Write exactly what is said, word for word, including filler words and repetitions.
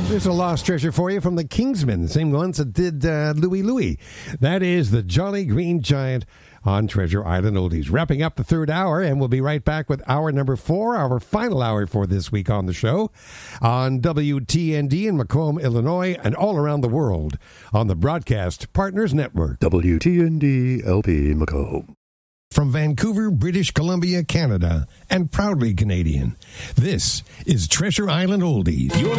There's a lost treasure for you from the Kingsmen, the same ones that did uh, Louie Louie. That is the Jolly Green Giant on Treasure Island Oldies. Wrapping up the third hour, and we'll be right back with hour number four, our final hour for this week on the show, on W T N D in Macomb, Illinois, and all around the world on the Broadcast Partners Network. W T N D L P Macomb. From Vancouver, British Columbia, Canada, and proudly Canadian, this is Treasure Island Oldies. You're